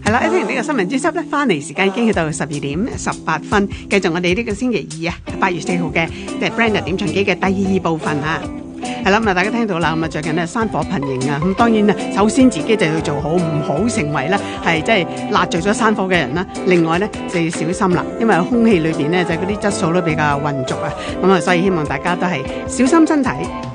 係啦，聽完呢個新聞專輯咧，翻嚟時間已經去到12:18，繼續我哋呢個星期二啊，8月4號嘅即係 Brenda 點唱機嘅第二部分啊。係啦，咁啊，大家聽到啦，咁啊，最近咧山火頻仍啊，咁當然啊，首先自己就要做好，唔好成為咧係即係辣着咗山火嘅人啦。另外咧就要小心啦，因為空氣裏邊咧就嗰啲質素都比較混濁啊，咁啊，所以希望大家都係小心身體。